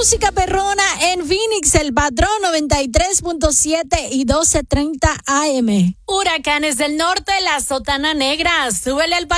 música perrona en Phoenix, El Patrón 93.7 y 12:30 AM. Huracanes del norte, la sotana negra. Súbele al